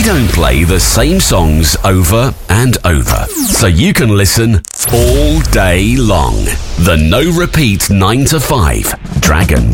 don't play the same songs over and over, so you can listen all day long. The No Repeat 9 to 5 Dragon